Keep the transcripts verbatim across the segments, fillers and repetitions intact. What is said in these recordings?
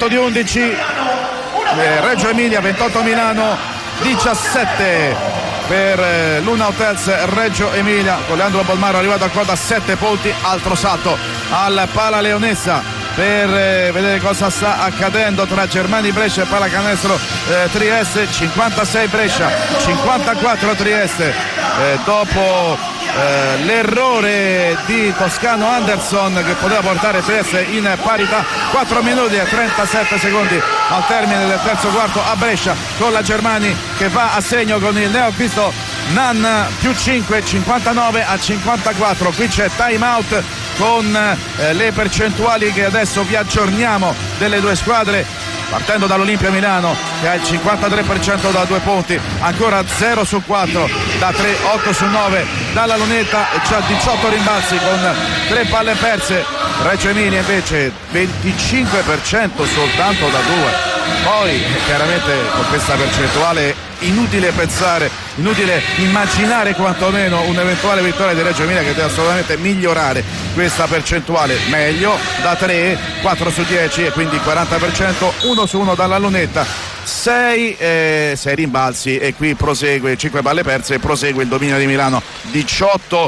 risultato di undici eh, Reggio Emilia, ventotto Milano diciassette per eh, Luna Hotels Reggio Emilia, con Leandro Bolmaro arrivato a quota sette punti. Altro salto al Pala Leonessa per eh, vedere cosa sta accadendo tra Germani Brescia e Pallacanestro eh, Trieste. Cinquantasei Brescia, cinquantaquattro Trieste, eh, dopo eh, l'errore di Toscano Anderson che poteva portare Trieste in parità. Quattro minuti e trentasette secondi al termine del terzo quarto a Brescia, con la Germani che va a segno con il neoacquisto Nan più cinque, cinquantanove a cinquantaquattro. Qui c'è time out con eh, le percentuali che adesso vi aggiorniamo delle due squadre, partendo dall'Olimpia Milano che ha il cinquantatré per cento da due punti, ancora zero su quattro da tre, otto su nove dalla lunetta e c'ha diciotto rimbalzi con tre palle perse. Reggio Emilia invece venticinque per cento soltanto da due. Poi chiaramente con questa percentuale inutile pensare, inutile immaginare quantomeno un'eventuale vittoria di Reggio Emilia, che deve assolutamente migliorare questa percentuale. Meglio da tre, quattro su dieci e quindi quaranta per cento, uno su uno dalla lunetta, sei eh, rimbalzi e qui prosegue, cinque palle perse e prosegue il dominio di Milano, diciotto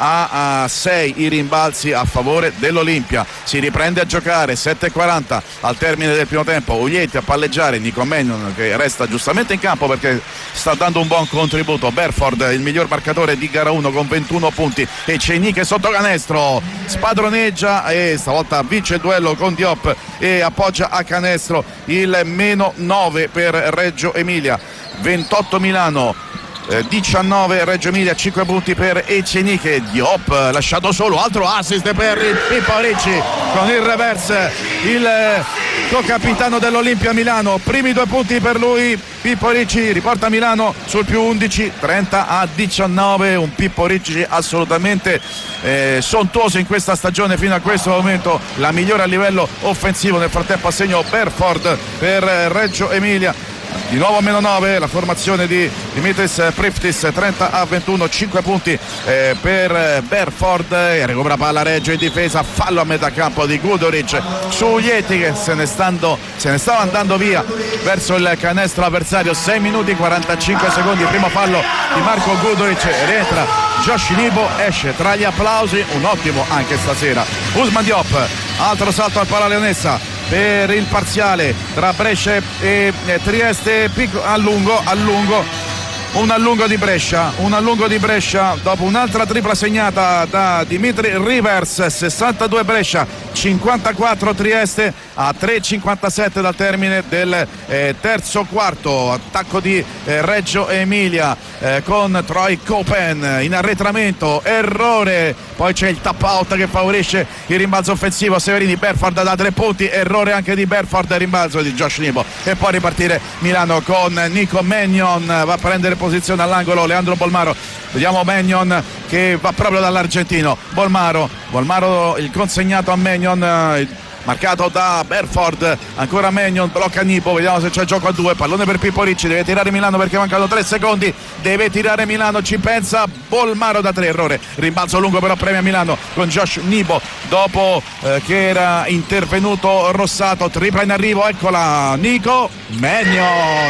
a sei i rimbalzi a favore dell'Olimpia. Si riprende a giocare, sette e quaranta al termine del primo tempo. Uglietti a palleggiare, Nico Mannion che resta giustamente in campo perché sta dando un buon contributo. Berford, il miglior marcatore di gara uno con ventuno punti, e Ceniche sotto canestro spadroneggia e stavolta vince il duello con Diop e appoggia a canestro il meno nove per Reggio Emilia. Ventotto Milano, diciannove Reggio Emilia, cinque punti per Eceniche. Diop lasciato solo, altro assist per il Pippo Ricci con il reverse, il co-capitano dell'Olimpia Milano, primi due punti per lui. Pippo Ricci riporta Milano sul più undici, trenta a diciannove. Un Pippo Ricci assolutamente eh, sontuoso in questa stagione fino a questo momento, la migliore a livello offensivo. Nel frattempo assegno Berford per Reggio Emilia. Di nuovo meno nove la formazione di Dimitris Priftis, trenta a ventuno, cinque punti eh, per Berford, e recupera palla Reggio in difesa, fallo a metà campo di Guduric su Uglietti che se ne, stando, se ne stava andando via verso il canestro avversario. Sei minuti quarantacinque secondi, primo fallo di Marco Guduric, rientra Josh Nibo, esce tra gli applausi, un ottimo anche stasera Usman Diop. Altro salto al Pala Leonessa per il parziale tra Brescia e Trieste, a lungo, a lungo, un allungo di Brescia, un allungo di Brescia dopo un'altra tripla segnata da Dimitri Rivers. Sessantadue Brescia, cinquantaquattro Trieste, a tre e cinquantasette dal termine del eh, terzo quarto. Attacco di eh, Reggio Emilia eh, con Troy Copen in arretramento, errore, poi c'è il tap out che favorisce il rimbalzo offensivo. Severini, Berford da tre punti, errore anche di Berford, rimbalzo di Josh Nibo e poi ripartire Milano con Nico Mannion, va a prendere posizione all'angolo Leandro Bolmaro. Vediamo Mannion che va proprio dall'argentino. Bolmaro, Bolmaro il consegnato a Mannion, eh, marcato da Berford, ancora Mannion, blocca Nipo, vediamo se c'è gioco a due, pallone per Pippo Ricci, deve tirare Milano perché mancano tre secondi, deve tirare Milano, ci pensa Bolmaro da tre, errore, rimbalzo lungo però premia Milano con Josh Nipo dopo eh, che era intervenuto Rossato, tripla in arrivo, eccola Nico Mannion.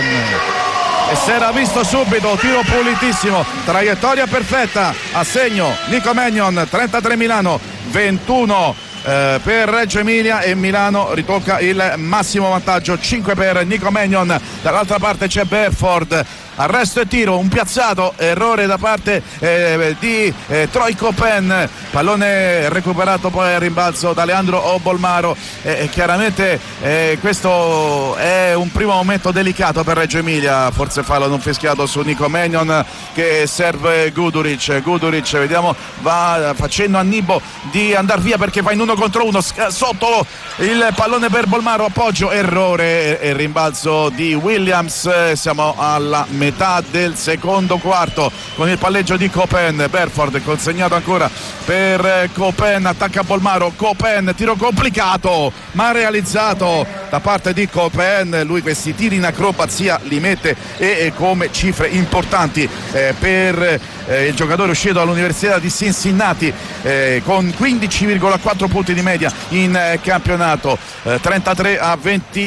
E si era visto subito, tiro pulitissimo, traiettoria perfetta, a segno Nico Mannion, trentatré Milano, ventuno eh, per Reggio Emilia, e Milano ritocca il massimo vantaggio, cinque per Nico Mannion. Dall'altra parte c'è Berford, arresto e tiro, un piazzato, errore da parte eh, di eh, Troy Copen, pallone recuperato poi a rimbalzo da Leandro Bolmaro. Eh, chiaramente eh, questo è un primo momento delicato per Reggio Emilia, forse fallo non fischiato su Nico Mannion che serve Guduric. Guduric, vediamo, va facendo a Nibo di andare via perché va in uno contro uno, sotto il pallone per Bolmaro, appoggio, errore e rimbalzo di Williams. Siamo alla metà del secondo quarto con il palleggio di Copen. Berford consegnato ancora per Copen, attacca Bolmaro, Copen, tiro complicato ma realizzato da parte di Copen. Lui questi tiri in acrobazia li mette e, e come cifre importanti eh, per eh, il giocatore uscito dall'Università di Cincinnati eh, con quindici virgola quattro punti di media in eh, campionato, eh, trentatré a venti